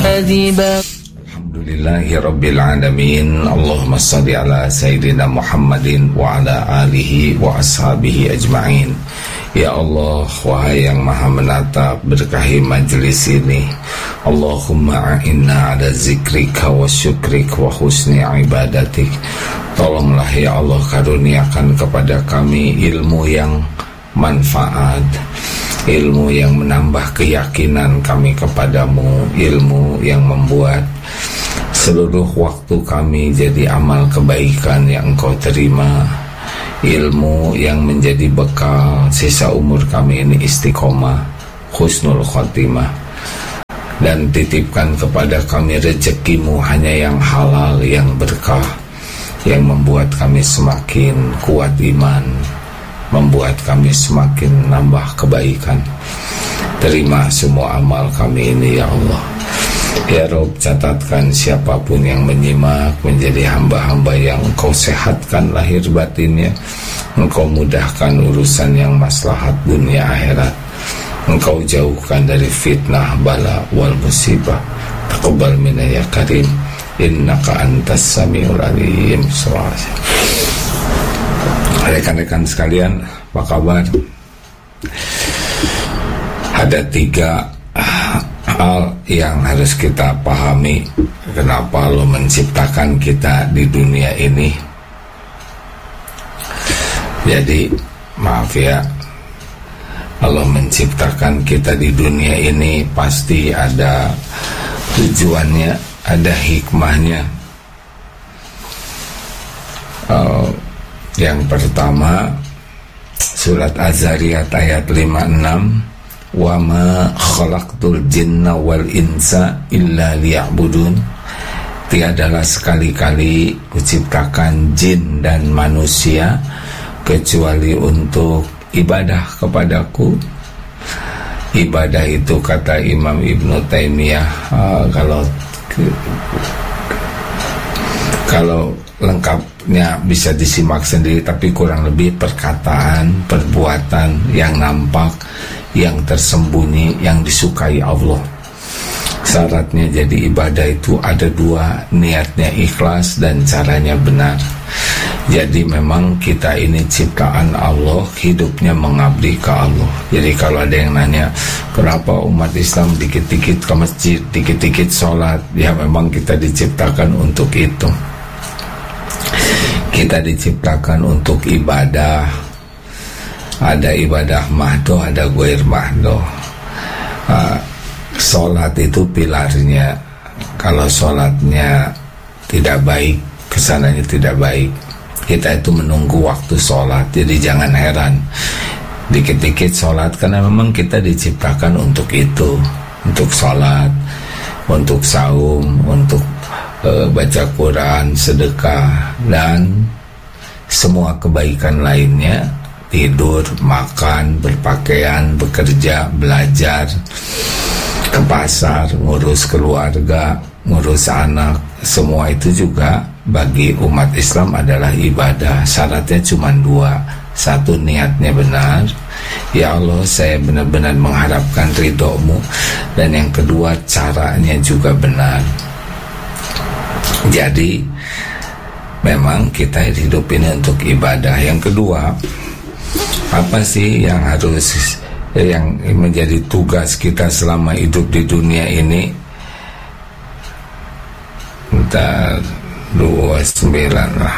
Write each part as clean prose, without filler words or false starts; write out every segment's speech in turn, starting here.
Alhamdulillahi Rabbil Alamin. Allahumma salli ala Sayyidina Muhammadin wa ala alihi wa ashabihi ajma'in. Ya Allah, wahai yang maha menatap, berkahi majlis ini. Allahumma a'inna ala zikrika wa syukrika wa husni ibadatik. Tolonglah ya Allah, karuniakan kepada kami ilmu yang manfaat, ilmu yang menambah keyakinan kami kepadamu, ilmu yang membuat seluruh waktu kami jadi amal kebaikan yang Engkau terima, ilmu yang menjadi bekal sisa umur kami ini istiqomah, husnul khotimah. Dan titipkan kepada kami rezekimu hanya yang halal, yang berkah, yang membuat kami semakin kuat iman, membuat kami semakin nambah kebaikan. Terima semua amal kami ini ya Allah. Ya Rob, catatkan siapapun yang menyimak menjadi hamba-hamba yang Engkau sehatkan lahir batinnya, Engkau mudahkan urusan yang maslahat dunia akhirat, Engkau jauhkan dari fitnah, bala, wal musibah. Taqabbal minna ya karim, innaka antas samiul alim. Rekan-rekan sekalian, apa kabar? Ada 3 hal yang harus kita pahami kenapa Allah menciptakan kita di dunia ini. Jadi maaf ya, Allah menciptakan kita di dunia ini pasti ada tujuannya, ada hikmahnya. Yang pertama, surat Az-Zariyat ayat 56, wa ma khalaqtul jinna wal insa illa liya'budun. Tiadalah sekali-kali kuciptakan jin dan manusia kecuali untuk ibadah kepadaku. Ibadah itu kata Imam Ibnu Taimiyah, kalau lengkapnya bisa disimak sendiri, tapi kurang lebih perkataan, perbuatan yang nampak, yang tersembunyi, yang disukai Allah. Syaratnya jadi ibadah itu ada 2, niatnya ikhlas dan caranya benar. Jadi memang kita ini ciptaan Allah, hidupnya mengabdi ke Allah. Jadi kalau ada yang nanya, kenapa umat Islam dikit-dikit ke masjid, dikit-dikit sholat? Ya memang kita diciptakan untuk itu. Kita diciptakan untuk ibadah. Ada ibadah mahdoh, ada ghair mahdoh. Sholat itu pilarnya. Kalau sholatnya tidak baik, kesananya tidak baik, kita itu menunggu waktu sholat. Jadi jangan heran dikit-dikit sholat, karena memang kita diciptakan untuk itu, untuk sholat, untuk saum, untuk baca Quran, sedekah, dan semua kebaikan lainnya. Tidur, makan, berpakaian, bekerja, belajar, ke pasar, ngurus keluarga, ngurus anak. Semua itu juga bagi umat Islam adalah ibadah. Syaratnya cuma 2. 1, niatnya benar, ya Allah saya benar-benar mengharapkan ridho-Mu. Dan yang kedua, caranya juga benar. Jadi memang kita hidup ini untuk ibadah. Yang kedua, apa sih yang menjadi tugas kita selama hidup di dunia ini? Bentar, 29 lah.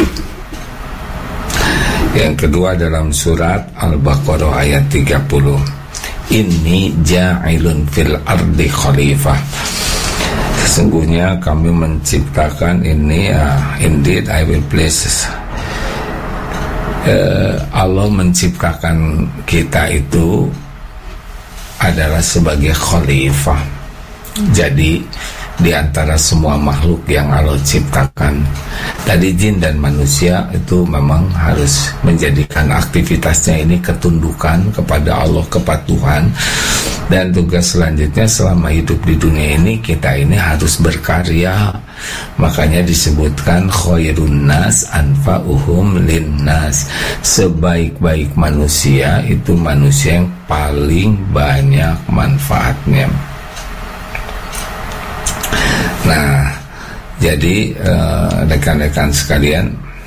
Yang kedua dalam surat Al-Baqarah ayat 30, inni ja'ilun fil ardi khalifah. Sesungguhnya kami menciptakan ini, indeed I will place. Allah menciptakan kita itu adalah sebagai khalifah. Jadi di antara semua makhluk yang Allah ciptakan, tadi jin dan manusia itu memang harus menjadikan aktivitasnya ini ketundukan kepada Allah, kepatuhan. Dan tugas selanjutnya selama hidup di dunia ini, kita ini harus berkarya. Makanya disebutkan khairun nas anfa'uhum linnas. Sebaik-baik manusia itu manusia yang paling banyak manfaatnya. Nah, jadi rekan-rekan sekalian,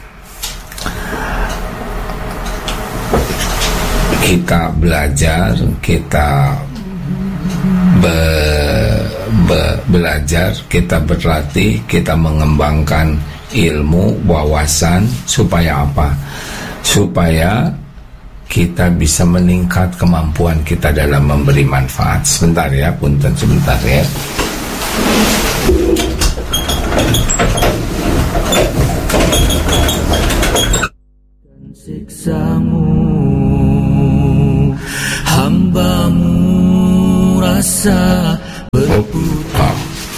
kita belajar, kita belajar, kita berlatih, kita mengembangkan ilmu, wawasan, supaya apa? Supaya kita bisa meningkat kemampuan kita dalam memberi manfaat. Sebentar ya, punten sebentar ya. Siksamu, hambamu rasa berputar.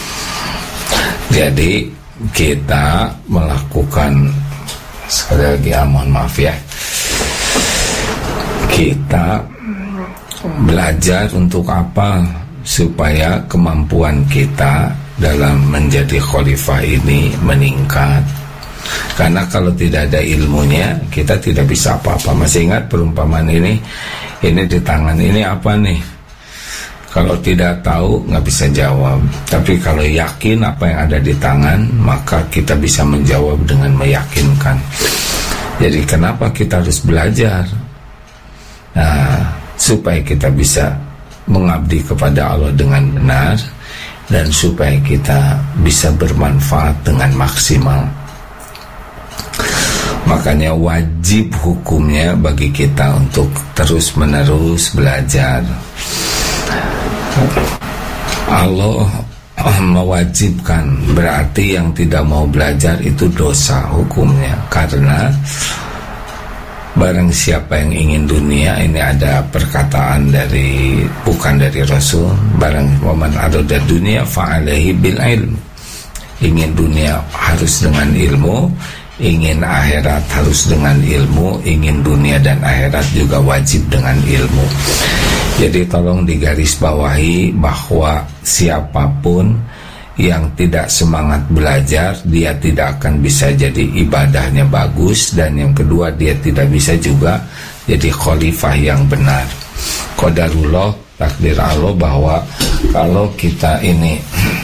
Jadi kita melakukan, sekali lagi mohon maaf ya, kita belajar untuk apa? Supaya kemampuan kita dalam menjadi khalifah ini meningkat. Karena kalau tidak ada ilmunya, kita tidak bisa apa-apa. Masih ingat perumpamaan ini di tangan ini apa nih? Kalau tidak tahu nggak bisa jawab. Tapi kalau yakin apa yang ada di tangan, maka kita bisa menjawab dengan meyakinkan. Jadi kenapa kita harus belajar? Nah, supaya kita bisa mengabdi kepada Allah dengan benar, dan supaya kita bisa bermanfaat dengan maksimal. Makanya wajib hukumnya bagi kita untuk terus-menerus belajar. Allah mewajibkan, berarti yang tidak mau belajar itu dosa hukumnya. Karena barang siapa yang ingin dunia, ini ada perkataan dari, bukan dari Rasul, barang waman arada dunia fa'alaihi bil ilm. Ingin dunia harus dengan ilmu, ingin akhirat harus dengan ilmu, ingin dunia dan akhirat juga wajib dengan ilmu. Jadi tolong digarisbawahi bahwa siapapun yang tidak semangat belajar, dia tidak akan bisa jadi ibadahnya bagus, dan yang kedua dia tidak bisa juga jadi khalifah yang benar. Qadarullah, takdir Allah, bahwa kalau kita ini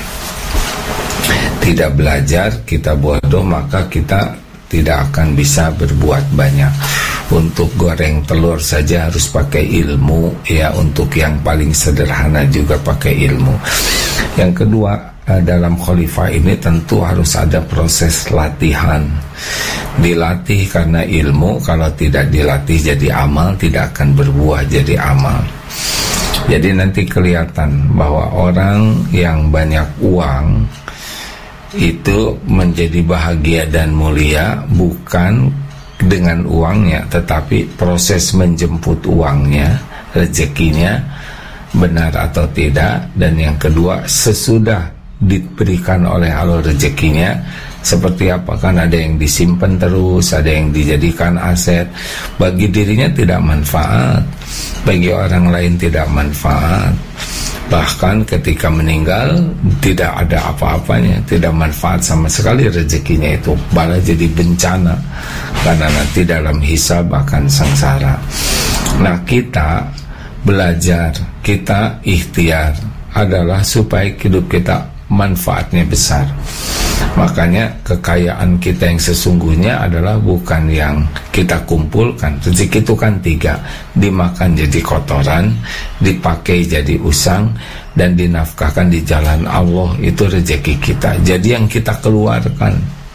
tidak belajar, kita bodoh, maka kita tidak akan bisa berbuat banyak. Untuk goreng telur saja harus pakai ilmu, ya, untuk yang paling sederhana juga pakai ilmu. Yang kedua, dalam khalifah ini tentu harus ada proses latihan. Dilatih karena ilmu, kalau tidak dilatih jadi amal, tidak akan berbuah jadi amal. Jadi nanti kelihatan bahwa orang yang banyak uang itu menjadi bahagia dan mulia bukan dengan uangnya, tetapi proses menjemput uangnya, rezekinya benar atau tidak. Dan yang kedua, sesudah diberikan oleh Allah rezekinya seperti apa? Kan ada yang disimpan terus, ada yang dijadikan aset. Bagi dirinya tidak manfaat, bagi orang lain tidak manfaat. Bahkan ketika meninggal tidak ada apa-apanya, tidak manfaat sama sekali rezekinya itu, malah jadi bencana, karena nanti dalam hisab akan sengsara. Nah, kita belajar, kita ikhtiar adalah supaya hidup kita manfaatnya besar. Makanya kekayaan kita yang sesungguhnya adalah bukan yang kita kumpulkan. Rezeki itu kan 3, dimakan jadi kotoran, dipakai jadi usang, dan dinafkahkan di jalan Allah. Itu rezeki kita, jadi yang kita keluarkan.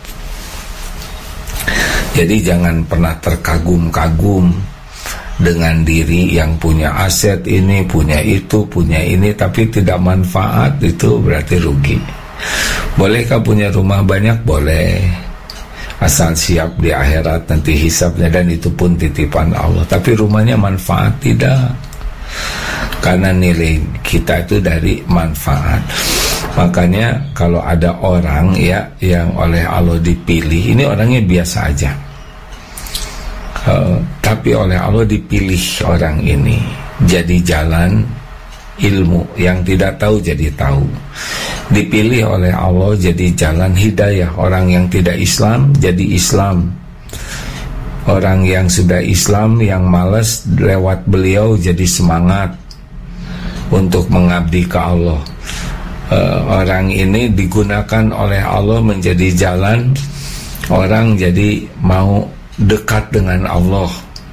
Jadi jangan pernah terkagum-kagum dengan diri yang punya aset ini, punya itu, punya ini, tapi tidak manfaat, itu berarti rugi. Bolehkah punya rumah banyak? Boleh, asal siap di akhirat nanti hisabnya, dan itu pun titipan Allah. Tapi rumahnya manfaat? Tidak, karena nilai kita itu dari manfaat. Makanya kalau ada orang ya yang oleh Allah dipilih, ini orangnya biasa aja, tapi oleh Allah dipilih orang ini jadi jalan ilmu, yang tidak tahu jadi tahu. Dipilih oleh Allah jadi jalan hidayah, orang yang tidak Islam jadi Islam, orang yang sudah Islam yang malas lewat beliau jadi semangat untuk mengabdi ke Allah. orang ini digunakan oleh Allah menjadi jalan orang jadi mau dekat dengan Allah.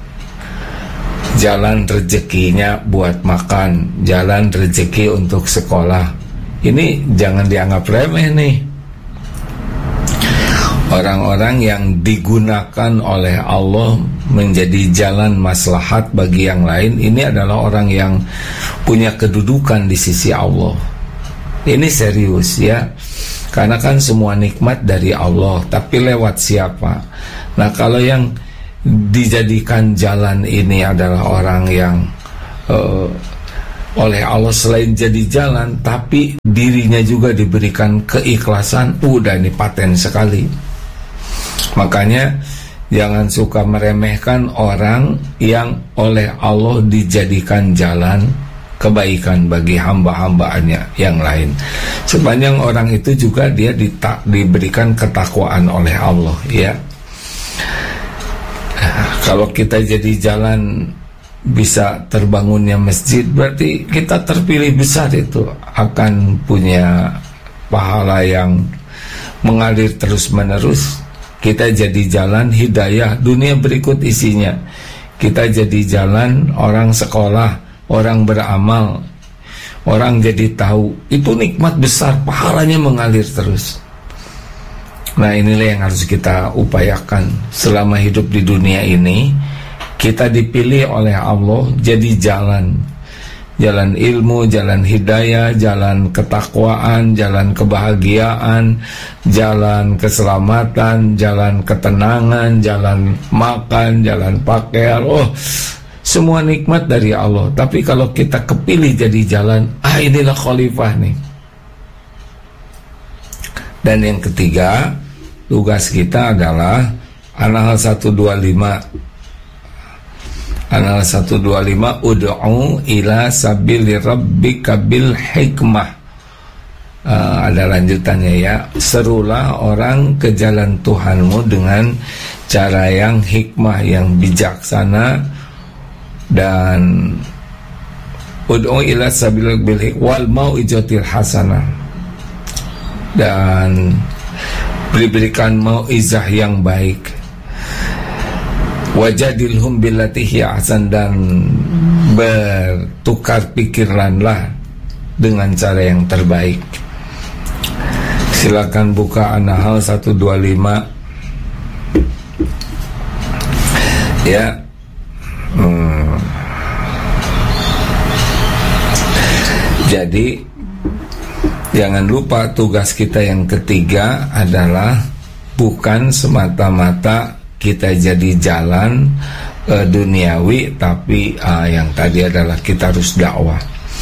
Jalan rezekinya buat makan, jalan rezeki untuk sekolah. Ini jangan dianggap remeh nih. Orang-orang yang digunakan oleh Allah menjadi jalan maslahat bagi yang lain, ini adalah orang yang punya kedudukan di sisi Allah. Ini serius ya. Karena kan semua nikmat dari Allah, tapi lewat siapa? Nah, kalau yang dijadikan jalan ini adalah orang yang oleh Allah selain jadi jalan, tapi dirinya juga diberikan keikhlasan, udah ini paten sekali. Makanya jangan suka meremehkan orang yang oleh Allah dijadikan jalan kebaikan bagi hamba-hambanya yang lain. Sepanjang orang itu juga dia diberikan ketakwaan oleh Allah ya. Kalau kita jadi jalan bisa terbangunnya masjid, berarti kita terpilih besar, itu akan punya pahala yang mengalir terus-menerus. Kita jadi jalan hidayah, dunia berikut isinya. Kita jadi jalan orang sekolah, orang beramal, orang jadi tahu. Itu nikmat besar, pahalanya mengalir terus. Nah, inilah yang harus kita upayakan selama hidup di dunia ini. Kita dipilih oleh Allah jadi jalan ilmu, jalan hidayah, jalan ketakwaan, jalan kebahagiaan, jalan keselamatan, jalan ketenangan, jalan makan, jalan pakaian. Semua nikmat dari Allah. Tapi kalau kita kepilih jadi jalan, inilah khalifah nih. Dan yang ketiga, tugas kita adalah An-Nahl 125. An-Nahl 125, ud'u ila sabili rabbika bil hikmah. Ada lanjutannya ya. Serulah orang ke jalan Tuhanmu dengan cara yang hikmah, yang bijaksana. Dan ud'u ila sabili bil hikmah wal mau'izatil hasanah. Dan diberikan mau'izah yang baik. Wajadilhum billati hiya ahsan, dan bertukar pikiranlah dengan cara yang terbaik. Silakan buka An-Nahl 125 ya. Jadi jangan lupa tugas kita yang ketiga adalah bukan semata-mata kita jadi jalan duniawi, tapi yang tadi adalah kita harus dakwah.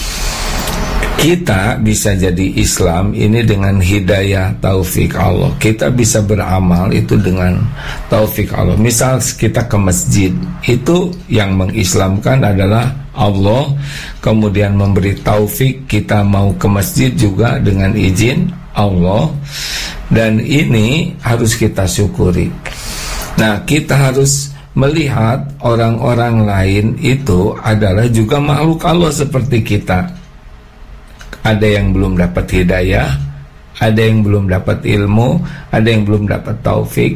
Kita bisa jadi Islam ini dengan hidayah taufik Allah. Kita bisa beramal itu dengan taufik Allah. Misal kita ke masjid, itu yang mengislamkan adalah Allah, kemudian memberi taufik kita mau ke masjid juga dengan izin Allah. Dan ini harus kita syukuri. Nah, kita harus melihat orang-orang lain itu adalah juga makhluk Allah seperti kita. Ada yang belum dapat hidayah, ada yang belum dapat ilmu, ada yang belum dapat taufik.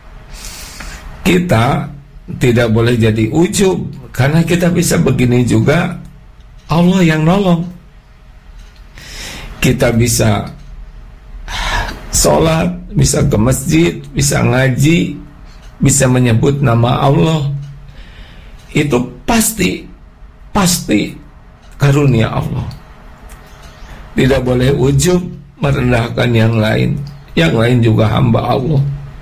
Kita tidak boleh jadi ujub, karena kita bisa begini juga, Allah yang nolong. Kita bisa sholat, bisa ke masjid, bisa ngaji, bisa menyebut nama Allah. Itu pasti karunia Allah. Tidak boleh ujub merendahkan yang lain. Yang lain juga hamba Allah.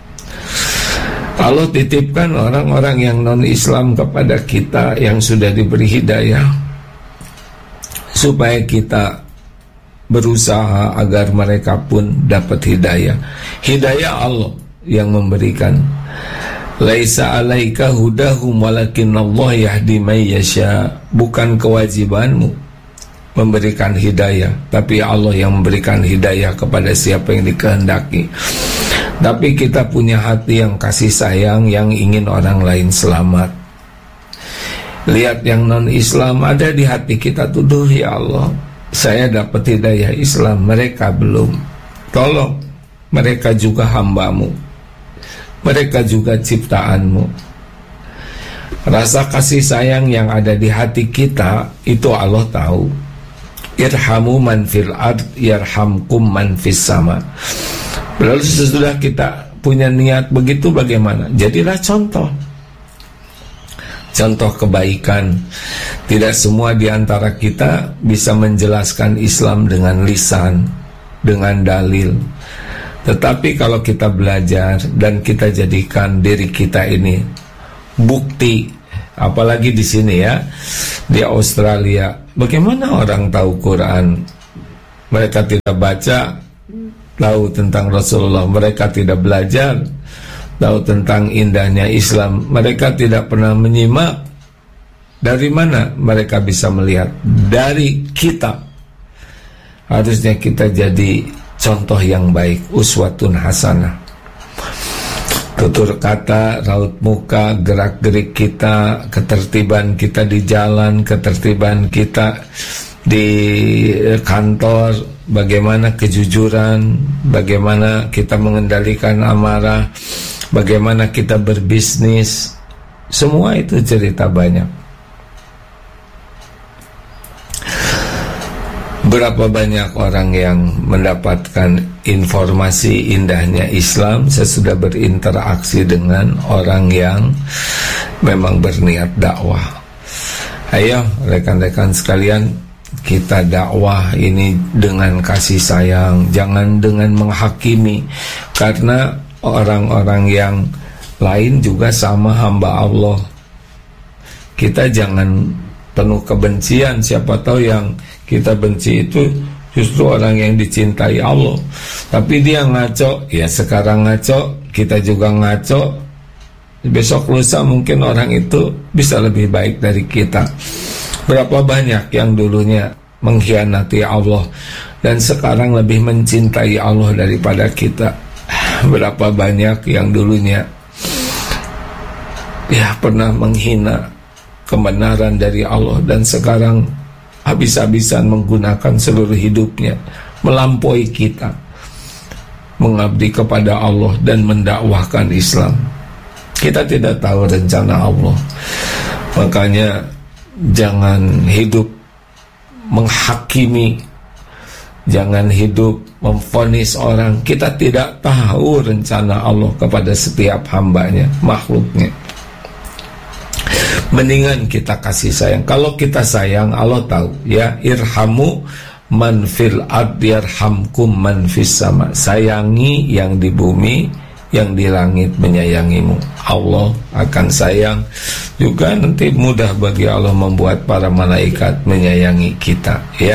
Allah titipkan orang-orang yang non-Islam kepada kita yang sudah diberi hidayah, supaya kita berusaha agar mereka pun dapat hidayah. Hidayah Allah yang memberikan. Laisa alaika hudahum walakinallahu yahdi may yasha. Bukan kewajibanmu memberikan hidayah, tapi Allah yang memberikan hidayah kepada siapa yang dikehendaki. Tapi kita punya hati yang kasih sayang, yang ingin orang lain selamat. Lihat yang non-Islam ada di hati kita, tuduh ya Allah, saya dapat hidayah Islam, mereka belum. Tolong, mereka juga hamba-Mu, mereka juga ciptaan-Mu. Rasa kasih sayang yang ada di hati kita itu Allah tahu. Irhamu man fil ard yarhamkum man fis sama. Lalu sesudah kita punya niat begitu, bagaimana? Jadilah contoh kebaikan. Tidak semua di antara kita bisa menjelaskan Islam dengan lisan, dengan dalil. Tetapi kalau kita belajar dan kita jadikan diri kita ini bukti, apalagi di sini ya, di Australia, bagaimana orang tahu Quran? Mereka tidak baca, tahu tentang Rasulullah. Mereka tidak belajar, tahu tentang indahnya Islam. Mereka tidak pernah menyimak. Dari mana mereka bisa melihat? Dari kita. Harusnya kita jadi contoh yang baik, uswatun hasanah. Tutur kata, raut muka, gerak-gerik kita, ketertiban kita di jalan, ketertiban kita di kantor, bagaimana kejujuran, bagaimana kita mengendalikan amarah, bagaimana kita berbisnis. Semua itu cerita banyak. Berapa banyak orang yang mendapatkan informasi indahnya Islam sesudah berinteraksi dengan orang yang memang berniat dakwah. Ayo rekan-rekan sekalian, kita dakwah ini dengan kasih sayang, jangan dengan menghakimi. Karena orang-orang yang lain juga sama hamba Allah. Kita jangan penuh kebencian. Siapa tahu yang kita benci itu justru orang yang dicintai Allah. Tapi dia ngaco, ya sekarang ngaco, kita juga ngaco, besok lusa mungkin orang itu bisa lebih baik dari kita. Berapa banyak yang dulunya mengkhianati Allah dan sekarang lebih mencintai Allah daripada kita. Berapa banyak yang dulunya ya pernah menghina kebenaran dari Allah dan sekarang habis-habisan menggunakan seluruh hidupnya melampaui kita mengabdi kepada Allah dan mendakwahkan Islam. Kita tidak tahu rencana Allah. Makanya jangan hidup menghakimi, jangan hidup memvonis orang. Kita tidak tahu rencana Allah kepada setiap hambanya, makhluknya. Mendingan kita kasih sayang. Kalau kita sayang, Allah tahu ya, irhamu man fil ard yarhamkum man fis sama. Sayangi yang di bumi, yang di langit menyayangimu. Allah akan sayang. Juga nanti mudah bagi Allah membuat para malaikat menyayangi kita ya.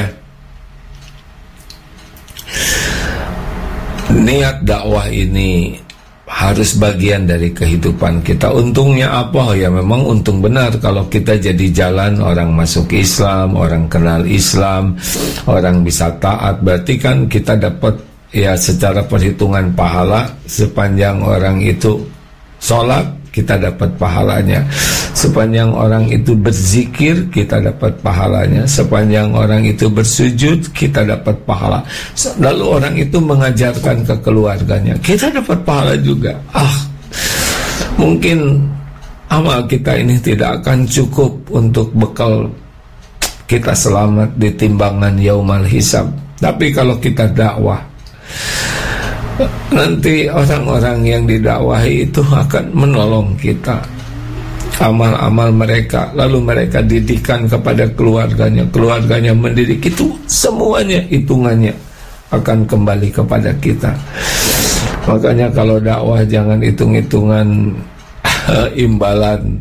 Niat dakwah ini harus bagian dari kehidupan kita. Untungnya apa? Ya memang untung benar kalau kita jadi jalan orang masuk Islam, orang kenal Islam, orang bisa taat. Berarti kan kita dapat ya secara perhitungan pahala. Sepanjang orang itu sholat, kita dapat pahalanya. Sepanjang orang itu berzikir, kita dapat pahalanya. Sepanjang orang itu bersujud, kita dapat pahala. Lalu orang itu mengajarkan ke keluarganya, kita dapat pahala juga. Mungkin amal kita ini tidak akan cukup untuk bekal kita selamat di timbangan yaumal hisab. Tapi kalau kita dakwah, nanti orang-orang yang didakwahi itu akan menolong kita. Amal-amal mereka, lalu mereka didikan kepada keluarganya, keluarganya mendidik, itu semuanya hitungannya akan kembali kepada kita. Makanya kalau dakwah jangan hitung-hitungan imbalan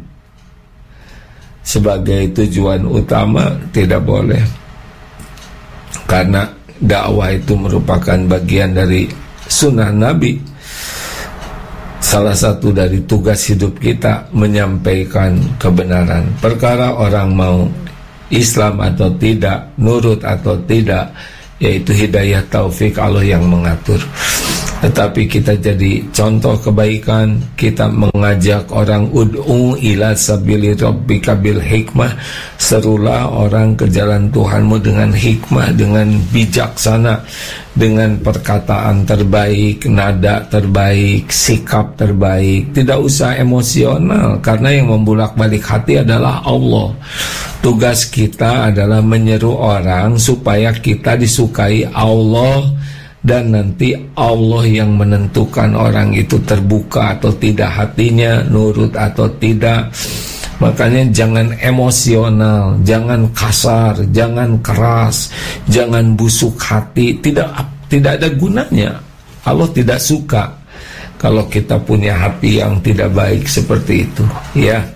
sebagai tujuan utama, tidak boleh. Karena dakwah itu merupakan bagian dari sunnah Nabi. Salah satu dari tugas hidup kita menyampaikan kebenaran. Perkara orang mau Islam atau tidak, nurut atau tidak, yaitu hidayah taufik Allah yang mengatur. Tetapi kita jadi contoh kebaikan, kita mengajak orang ud'u ila sabili rabbika bil hikmah, serulah orang ke jalan Tuhanmu dengan hikmah, dengan bijaksana, dengan perkataan terbaik, nada terbaik, sikap terbaik. Tidak usah emosional, karena yang membulak-balik hati adalah Allah. Tugas kita adalah menyeru orang supaya kita disukai Allah, dan nanti Allah yang menentukan orang itu terbuka atau tidak hatinya, nurut atau tidak. Makanya jangan emosional, jangan kasar, jangan keras, jangan busuk hati. Tidak ada gunanya. Allah tidak suka kalau kita punya hati yang tidak baik seperti itu, ya.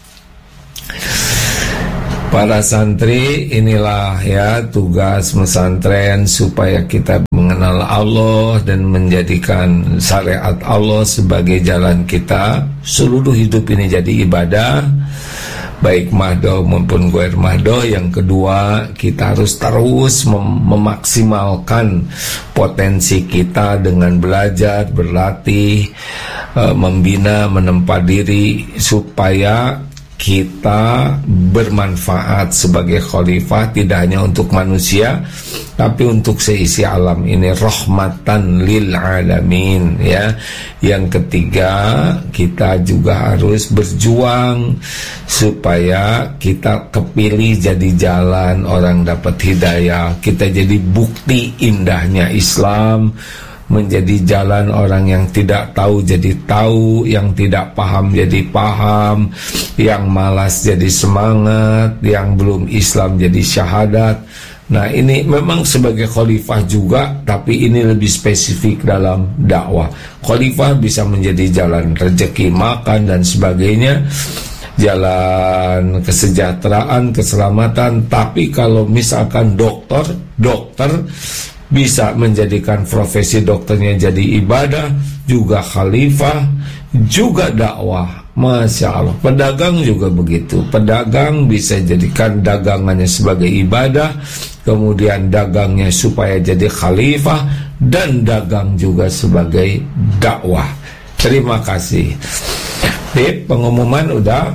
Para santri, inilah ya tugas pesantren, supaya kita mengenal Allah dan menjadikan syariat Allah sebagai jalan kita. Seluruh hidup ini jadi ibadah, baik mahdoh maupun ghair mahdoh. Yang kedua, kita harus terus memaksimalkan potensi kita dengan belajar, berlatih, membina, menempa diri, supaya kita bermanfaat sebagai khalifah, tidak hanya untuk manusia tapi untuk seisi alam ini, rahmatan lil alamin, ya. Yang ketiga, kita juga harus berjuang supaya kita kepilih jadi jalan orang dapat hidayah, kita jadi bukti indahnya Islam, menjadi jalan orang yang tidak tahu jadi tahu, yang tidak paham jadi paham, yang malas jadi semangat, yang belum Islam jadi syahadat. Nah, ini memang sebagai khalifah juga, tapi ini lebih spesifik dalam dakwah. Khalifah bisa menjadi jalan rezeki, makan dan sebagainya, jalan kesejahteraan, keselamatan. Tapi kalau misalkan dokter bisa menjadikan profesi dokternya jadi ibadah, juga khalifah, juga dakwah. Masya Allah. Pedagang juga begitu. Pedagang bisa jadikan dagangannya sebagai ibadah, kemudian dagangnya supaya jadi khalifah, dan dagang juga sebagai dakwah. Terima kasih. Pengumuman udah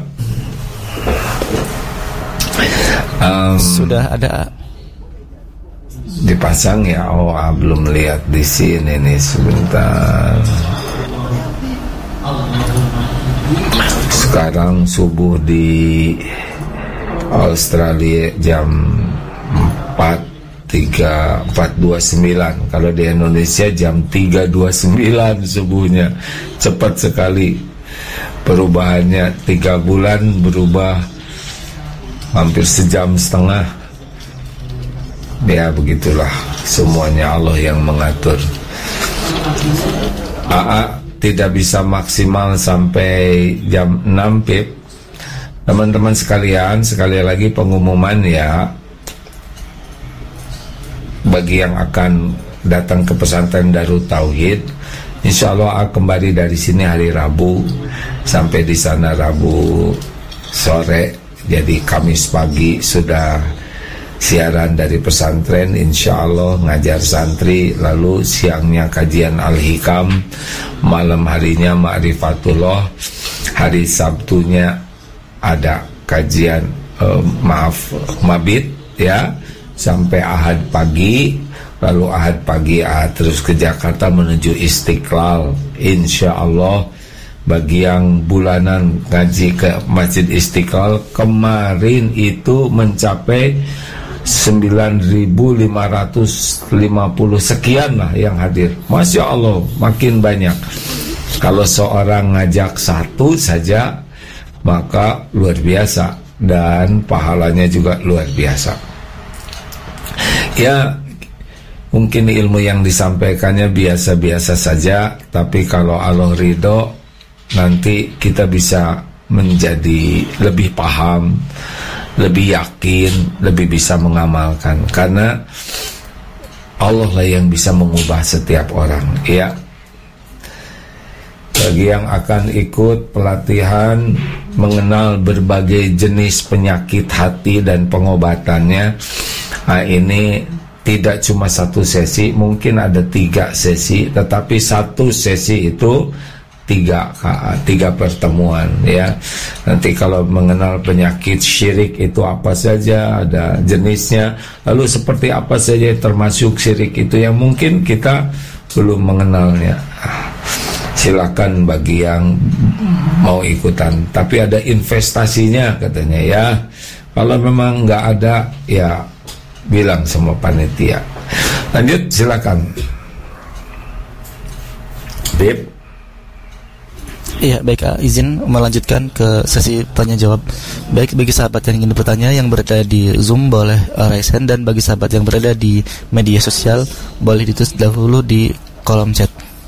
sudah ada dipasang ya. Oh, belum lihat di sini nih, sebentar. Sekarang subuh di Australia jam 4.29. Kalau di Indonesia jam 3.29 subuhnya. Cepat sekali perubahannya. 3 bulan berubah hampir sejam setengah. Ya begitulah, semuanya Allah yang mengatur. AA tidak bisa maksimal sampai jam 6 Pip. Teman-teman sekalian, sekali lagi pengumuman ya, bagi yang akan datang ke pesantren Darut Tauhid, insya Allah kembali dari sini hari Rabu, sampai di sana Rabu sore. Jadi Kamis pagi sudah siaran dari pesantren, insya Allah ngajar santri, lalu siangnya kajian Al-Hikam, malam harinya Ma'rifatullah, hari Sabtunya ada kajian Mabit ya, sampai Ahad pagi, lalu Ahad pagi terus ke Jakarta menuju Istiqlal. Insya Allah bagi yang bulanan ngaji ke Masjid Istiqlal kemarin itu mencapai 9.550 sekian lah yang hadir. Masya Allah, makin banyak. Kalau seorang ngajak satu saja, maka luar biasa, dan pahalanya juga luar biasa. Ya, mungkin ilmu yang disampaikannya biasa-biasa saja, tapi kalau Allah ridho, nanti kita bisa menjadi lebih paham, lebih yakin, lebih bisa mengamalkan, karena Allah lah yang bisa mengubah setiap orang. Ya, bagi yang akan ikut pelatihan mengenal berbagai jenis penyakit hati dan pengobatannya, ini tidak cuma satu sesi, mungkin ada 3 sesi, tetapi satu sesi itu tiga pertemuan ya. Nanti kalau mengenal penyakit syirik itu apa saja, ada jenisnya, lalu seperti apa saja termasuk syirik itu yang mungkin kita belum mengenalnya. Silakan bagi yang mau ikutan, tapi ada investasinya katanya ya. Kalau memang nggak ada ya bilang sama panitia. Lanjut, silakan Bib. Iya, baik, izin melanjutkan ke sesi tanya jawab. Baik, bagi sahabat yang ingin bertanya yang berada di Zoom boleh raise hand, dan bagi sahabat yang berada di media sosial boleh ditulis dahulu di kolom chat.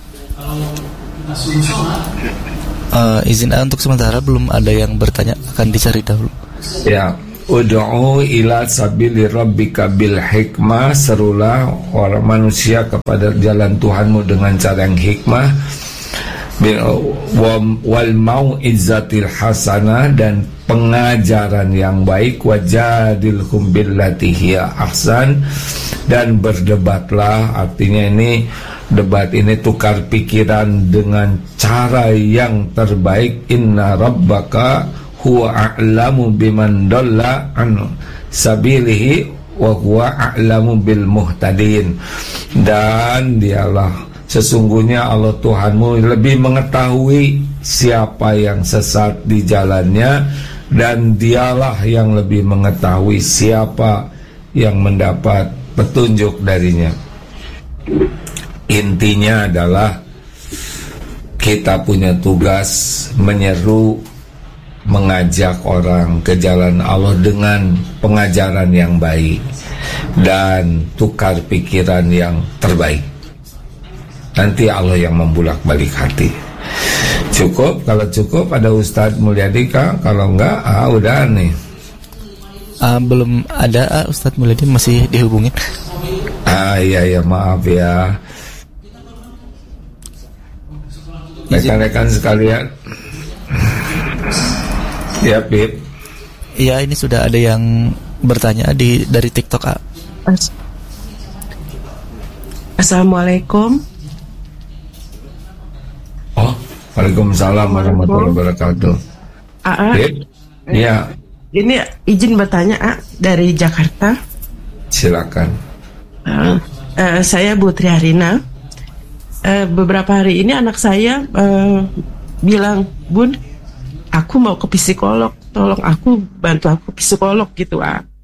Izin untuk sementara belum ada yang bertanya, akan dicari dahulu. Ya, ud'u ila sabili rabbika bil hikmah, serulah orang manusia kepada jalan Tuhanmu dengan cara yang hikmah, wal mau'izatil hasanah, dan pengajaran yang baik, wajadilhum billati hiya ahsan, dan berdebatlah. Artinya ini debat ini tukar pikiran dengan cara yang terbaik. Inna rabbaka huwa a'lamu biman dalla an sabilihi wa huwa a'lamu bil muhtadin. Dan dialah, sesungguhnya Allah Tuhanmu lebih mengetahui siapa yang sesat di jalannya, dan dialah yang lebih mengetahui siapa yang mendapat petunjuk darinya. Intinya adalah kita punya tugas menyeru, mengajak orang ke jalan Allah dengan pengajaran yang baik dan tukar pikiran yang terbaik. Nanti Allah yang membulak-balik hati. Cukup? Kalau cukup ada Ustadz Mulyadi Kak. Kalau enggak, udah nih. Belum ada, Ustadz Mulyadi masih dihubungin. Iya maaf ya. Rekan-rekan sekalian. Ya, Pip. Iya, ini sudah ada yang bertanya dari TikTok. Assalamualaikum. Waalaikumsalam warahmatullahi wabarakatuh. Iya. Ini izin bertanya, dari Jakarta. Silakan. Saya Bu Triarina. Beberapa hari ini anak saya bilang, Bun, aku mau ke psikolog, tolong bantu aku psikolog gitu.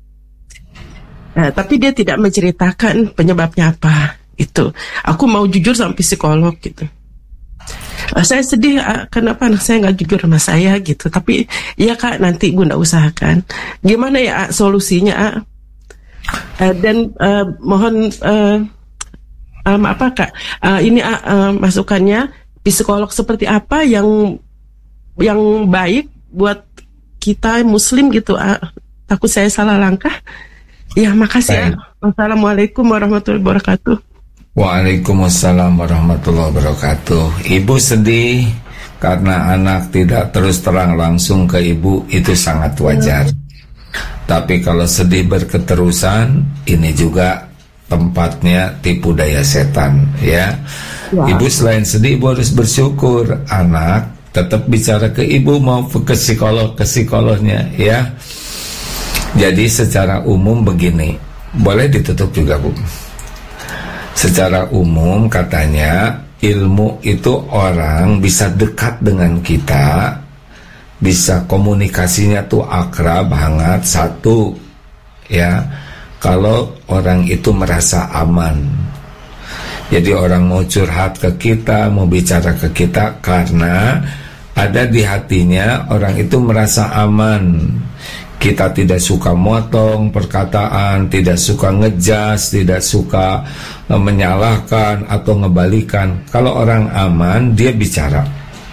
Tapi dia tidak menceritakan penyebabnya apa gitu. Aku mau jujur sama psikolog gitu. Saya sedih, kenapa anak saya nggak jujur sama saya gitu. Tapi ya Kak, nanti Bunda usahakan. Gimana ya solusinya? Dan mohon apa Kak? Ini masukannya, psikolog seperti apa yang baik buat kita Muslim gitu. Takut saya salah langkah. Ya, makasih ya. Wassalamualaikum warahmatullahi wabarakatuh. Waalaikumsalam warahmatullahi wabarakatuh. Ibu sedih karena anak tidak terus terang langsung ke ibu, itu sangat wajar. Tapi kalau sedih berketerusan, ini juga tempatnya tipu daya setan ya. Ibu selain sedih, ibu harus bersyukur anak tetap bicara ke ibu, mau ke psikolognya ya. Jadi secara umum begini, boleh ditutup juga Bu. Secara umum katanya ilmu itu orang bisa dekat dengan kita, bisa komunikasinya tuh akrab, hangat, satu ya, kalau orang itu merasa aman. Jadi orang mau curhat ke kita, mau bicara ke kita karena ada di hatinya orang itu merasa aman. Kita tidak suka motong perkataan, tidak suka ngejas, tidak suka menyalahkan atau ngebalikan. Kalau orang aman, dia bicara.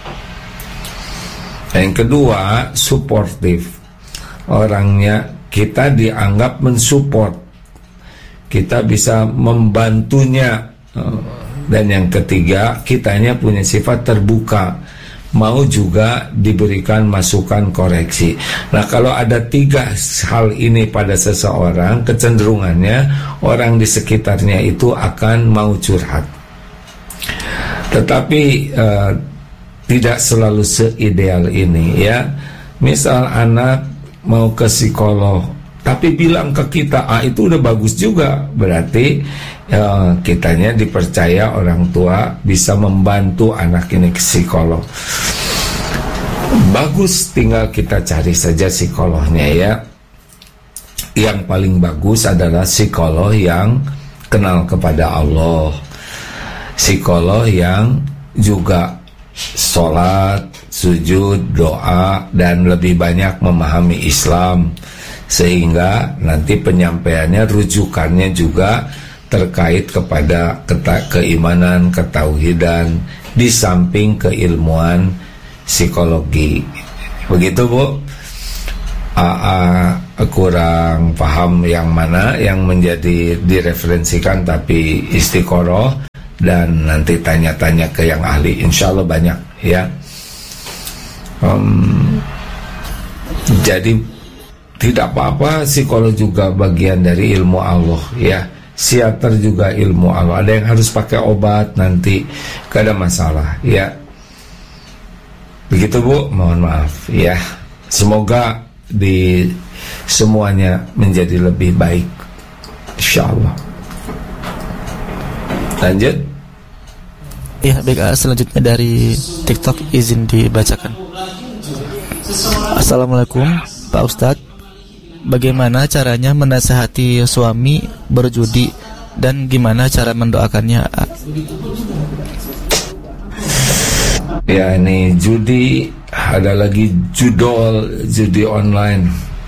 Yang kedua, suportif. Orangnya kita dianggap mensupport, kita bisa membantunya. Dan yang ketiga, kitanya punya sifat terbuka, mau juga diberikan masukan koreksi. Nah, kalau ada 3 hal ini pada seseorang, kecenderungannya orang di sekitarnya itu akan mau curhat. Tetapi tidak selalu seideal ini ya. Misal anak mau ke psikolog, tapi bilang ke kita, itu udah bagus juga. Berarti kitanya dipercaya orang tua bisa membantu anak ini ke psikolog. Bagus, tinggal kita cari saja psikolognya ya. Yang paling bagus adalah psikolog yang kenal kepada Allah, psikolog yang juga sholat, sujud, doa, dan lebih banyak memahami Islam, sehingga nanti penyampaiannya, rujukannya juga terkait kepada keimanan, ketauhidan, di samping keilmuan psikologi. Begitu Bu. Kurang paham yang mana yang menjadi direferensikan, tapi istiqoroh dan nanti tanya-tanya ke yang ahli, insya Allah banyak ya. Jadi tidak apa-apa, psikolog juga bagian dari ilmu Allah ya. Psikiater juga ilmu Allah. Ada yang harus pakai obat nanti, gak ada masalah ya. Begitu Bu, mohon maaf ya. Semoga di semuanya menjadi lebih baik, insyaallah. Lanjut. Ya baik, selanjutnya dari TikTok, izin dibacakan. Assalamualaikum Pak Ustadz, bagaimana caranya menasihati suami berjudi dan gimana cara mendoakannya? Ya, ini judi, ada lagi judi online.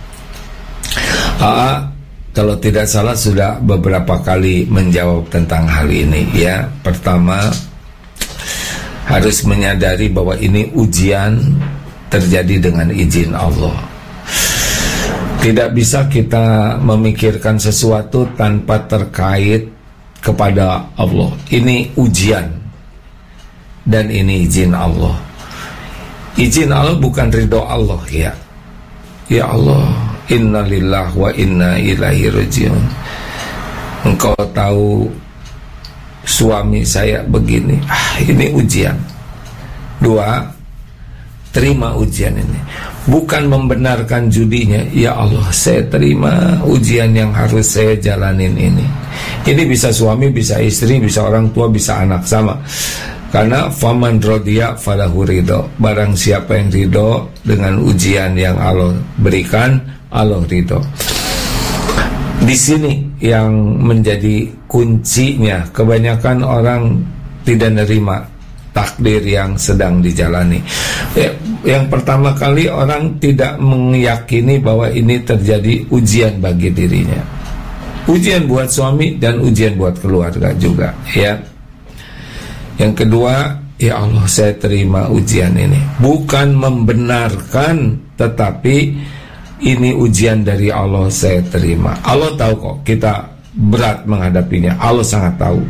Kalau tidak salah sudah beberapa kali menjawab tentang hal ini ya. Pertama, harus menyadari bahwa ini ujian terjadi dengan izin Allah. Tidak bisa kita memikirkan sesuatu tanpa terkait kepada Allah. Ini ujian dan ini izin Allah. Izin Allah bukan ridho Allah ya. Ya Allah, inna lillahi wa inna ilaihi rajiun. Engkau tahu suami saya begini. Ini ujian. 2, terima ujian ini. Bukan membenarkan judinya. Ya Allah, saya terima ujian yang harus saya jalanin ini. Ini bisa suami, bisa istri, bisa orang tua, bisa anak, sama. Karena faman rodiya falahu ridho. Barang siapa yang ridho dengan ujian yang Allah berikan, Allah ridho. Di sini yang menjadi kuncinya. Kebanyakan orang tidak nerima takdir yang sedang dijalani. Yang pertama kali orang tidak meyakini bahwa ini terjadi ujian bagi dirinya. Ujian buat suami dan ujian buat keluarga juga ya. Yang kedua, ya Allah, saya terima ujian ini. Bukan membenarkan, tetapi ini ujian dari Allah, saya terima. Allah tahu kok kita berat menghadapinya. Allah sangat tahu.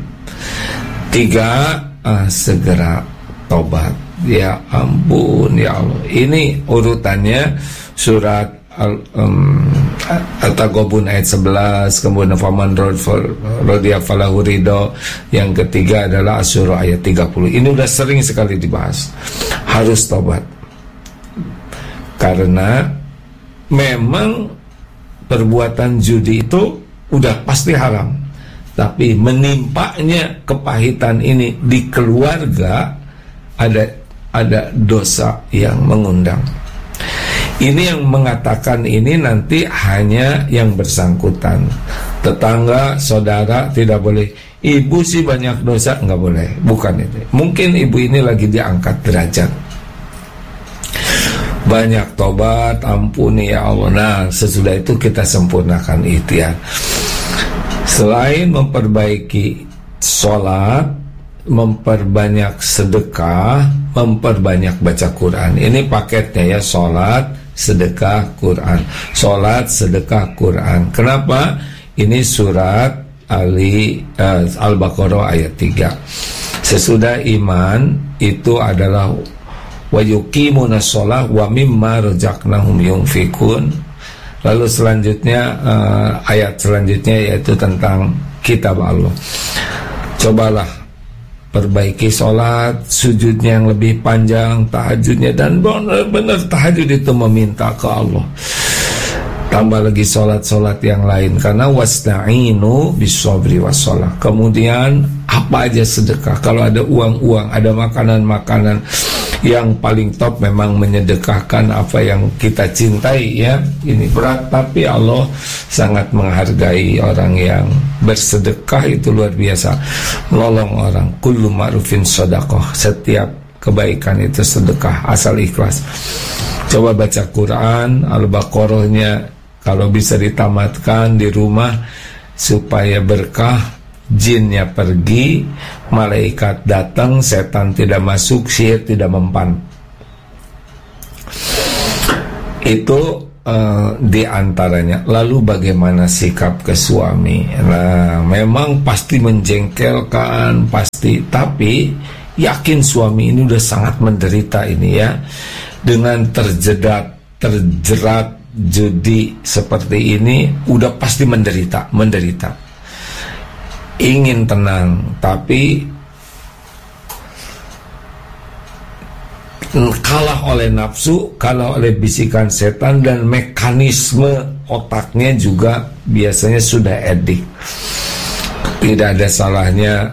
3, segera tobat. Ya ampun ya Allah. Ini urutannya surat At-Taghabun ayat 11, kemudian faman rodiya falahu ridho. Yang ketiga adalah Asy-Syura ayat 30. Ini udah sering sekali dibahas. Harus tobat. Karena memang perbuatan judi itu udah pasti haram. Tapi menimpanya kepahitan ini di keluarga, ada dosa yang mengundang. Ini yang mengatakan ini nanti hanya yang bersangkutan. Tetangga, saudara tidak boleh. Ibu sih banyak dosa, nggak boleh. Bukan itu. Mungkin ibu ini lagi diangkat derajat. Banyak tobat, ampuni ya Allah. Nah, sesudah itu kita sempurnakan ikhtiar. Selain memperbaiki sholat, memperbanyak sedekah, memperbanyak baca Quran. Ini paketnya ya, sholat, sedekah, Quran. Sholat, sedekah, Quran. Kenapa? Ini surat Al-Baqarah ayat 3. Sesudah iman itu adalah wa yuqimuna shalah wa mimma razaqnahum yunfikun. Lalu selanjutnya ayat selanjutnya yaitu tentang kitab Allah. Cobalah perbaiki sholat, sujudnya yang lebih panjang, tahajudnya, dan benar-benar tahajud itu meminta ke Allah. Tambah lagi sholat-sholat yang lain, karena wasta'inu bis-sabri was-shalah. Kemudian apa aja sedekah. Kalau ada uang-uang, ada makanan-makanan, yang paling top memang menyedekahkan apa yang kita cintai, ya. Ini berat, tapi Allah sangat menghargai orang yang bersedekah, itu luar biasa. Menolong orang, kullu ma'rufin shadaqah. Setiap kebaikan itu sedekah, asal ikhlas. Coba baca Quran, Al-Baqarahnya kalau bisa ditamatkan di rumah supaya berkah. Jinnya pergi, malaikat datang, setan tidak masuk, sihir tidak mempan. Itu di antaranya. Lalu bagaimana sikap ke suami? Nah, memang pasti menjengkelkan, pasti. Tapi yakin suami ini udah sangat menderita ini, ya, dengan terjerat judi seperti ini, udah pasti menderita. Ingin tenang, tapi kalah oleh nafsu, kalah oleh bisikan setan, dan mekanisme otaknya juga biasanya sudah edik. Tidak ada salahnya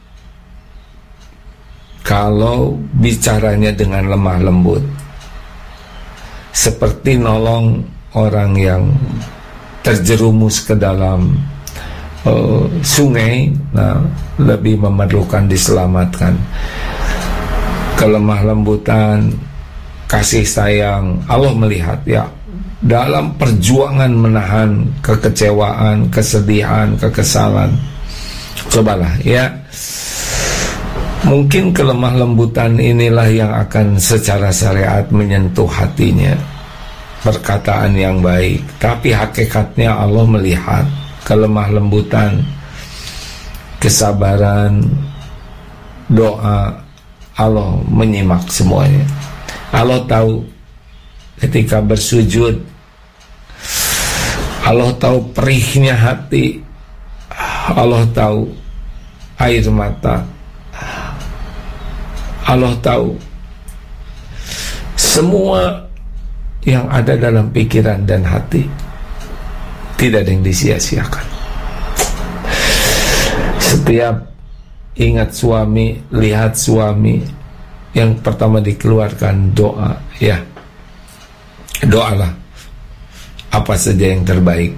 kalau bicaranya dengan lemah lembut, seperti nolong orang yang terjerumus ke dalam sungai. Nah, lebih memerlukan diselamatkan. Kelemah lembutan, kasih sayang, Allah melihat, ya, dalam perjuangan menahan kekecewaan, kesedihan, kekesalan. Cobalah, ya, mungkin kelemah lembutan inilah yang akan secara syariat menyentuh hatinya. Perkataan yang baik, tapi hakikatnya Allah melihat kelemah lembutan, kesabaran, doa. Allah menyimak semuanya. Allah tahu ketika bersujud, Allah tahu perihnya hati, Allah tahu air mata, Allah tahu semua yang ada dalam pikiran dan hati. Tidak ada yang disia-siakan. Setiap ingat suami, lihat suami, yang pertama dikeluarkan doa, ya. Doalah apa saja yang terbaik.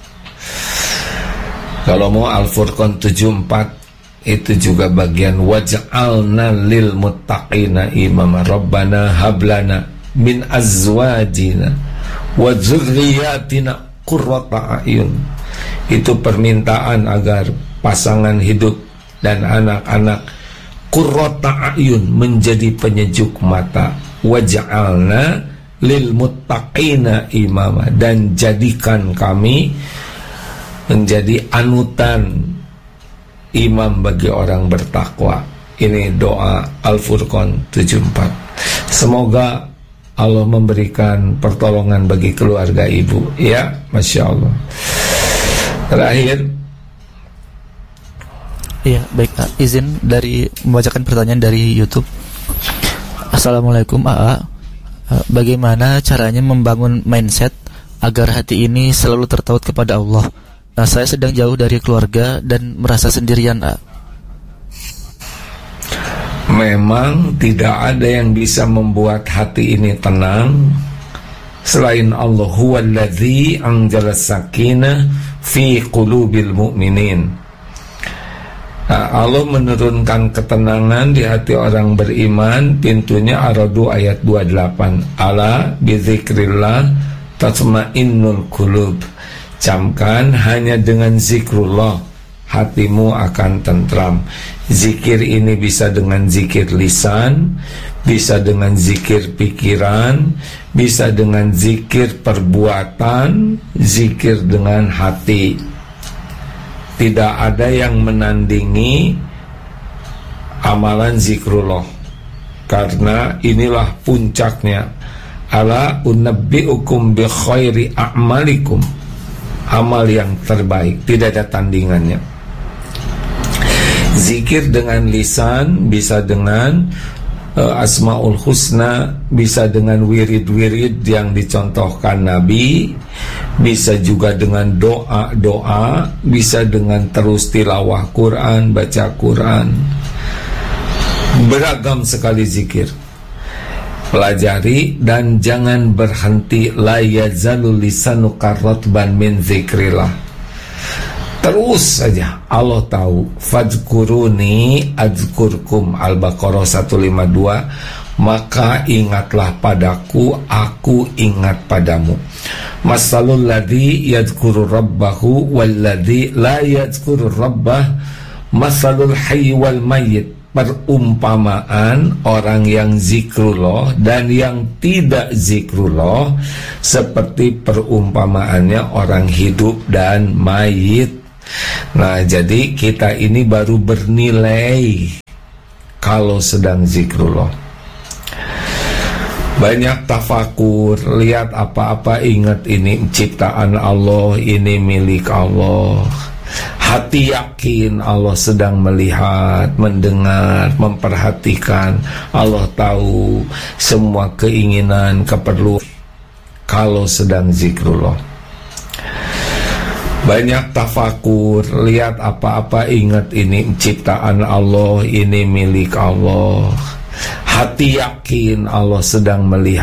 Kalau mau Al-Furqan 74 itu juga bagian waj'alna lil muttaqina imama rabbana hablana min azwajina wa dzurriyyatina qurrata a'yun. Itu permintaan agar pasangan hidup dan anak-anak qurrata a'yun, menjadi penyejuk mata. Waj'alna lil muttaqina imama, dan jadikan kami menjadi anutan, imam bagi orang bertakwa. Ini doa Al-Furqan 74. Semoga Allah memberikan pertolongan bagi keluarga ibu, ya, Masya Allah. Terakhir, iya, baik, izin dari membacakan pertanyaan dari YouTube. Assalamualaikum AA, bagaimana caranya membangun mindset agar hati ini selalu tertaut kepada Allah? Saya sedang jauh dari keluarga dan merasa sendirian, AA. Memang tidak ada yang bisa membuat hati ini tenang selain Allah. Huwallazi anzala sakinah fi qulubil mu'minin. Allah menurunkan ketenangan di hati orang beriman. Pintunya Ar-Ra'd ayat 28. Ala bizikrillah tatma'innul qulub. Camkan, hanya dengan zikrullah hatimu akan tentram. Zikir ini bisa dengan zikir lisan, bisa dengan zikir pikiran, bisa dengan zikir perbuatan, zikir dengan hati. Tidak ada yang menandingi amalan zikrullah. karena inilah puncaknya. Ala unabbi'ukum bi khairi a'malikum, amal yang terbaik, tidak ada tandingannya. Zikir dengan lisan, bisa dengan Asmaul Husna, bisa dengan wirid-wirid yang dicontohkan Nabi, bisa juga dengan doa-doa, bisa dengan terus tilawah Quran, baca Quran. Beragam sekali zikir. Pelajari dan jangan berhenti. La yazalul lisanuka ratban min zikrillah. Terus saja. Allah tahu. Fadhkuruni adzkurkum, Al-Baqarah 152. Maka ingatlah padaku, aku ingat padamu. Masalul ladzi yadhkuru rabbahu walladzi la yadhkuru rabbah masalul hayy wal mayyit. Perumpamaan orang yang zikrullah dan yang tidak zikrullah seperti perumpamaannya orang hidup dan mayit. Nah, jadi kita ini baru bernilai kalau sedang zikrullah. Banyak tafakur, lihat apa-apa ingat ini ciptaan Allah, ini milik Allah. Hati yakin Allah sedang melihat, mendengar, memperhatikan. Allah tahu semua keinginan, keperluan kalau sedang zikrullah. Banyak tafakur, lihat apa-apa ingat ini ciptaan Allah, ini milik Allah. Hati yakin Allah sedang melihat.